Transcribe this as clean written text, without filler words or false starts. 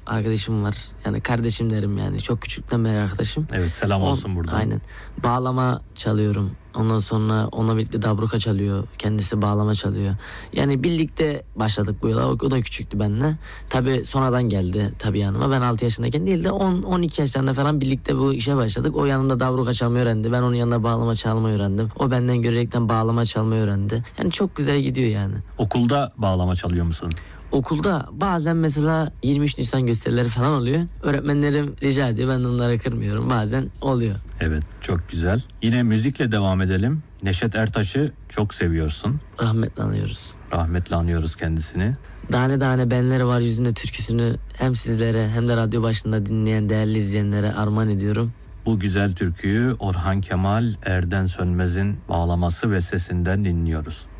arkadaşım var. Yani kardeşim derim yani. Çok küçükten beri arkadaşım. Evet, selam olsun buradan. Aynen. Bağlama çalıyorum. Ondan sonra onunla birlikte dabruka çalıyor. Kendisi bağlama çalıyor. Yani birlikte başladık bu yola. O da küçüktü benimle. Tabii sonradan geldi tabii yanıma. Ben 6 yaşındayken değil de 10-12 yaşlarında falan birlikte bu işe başladık. O yanımda dabruka çalmayı öğrendi. Ben onun yanında bağlama çalmayı öğrendim. O benden görerekten bağlama çalmayı öğrendi. Yani çok güzel gidiyor yani. Okulda bağlama çalıyor musun? Okulda bazen mesela 23 Nisan gösterileri falan oluyor. Öğretmenlerim rica ediyor. Ben de onları kırmıyorum. Bazen oluyor. Evet, çok güzel. Yine müzikle devam edelim. Neşet Ertaş'ı çok seviyorsun. Rahmetle anıyoruz. Rahmetle anıyoruz kendisini. Tane tane benleri var yüzünde türküsünü hem sizlere hem de radyo başında dinleyen değerli izleyenlere armağan ediyorum. Bu güzel türküyü Orhan Kemal Erden Sönmez'in bağlaması ve sesinden dinliyoruz.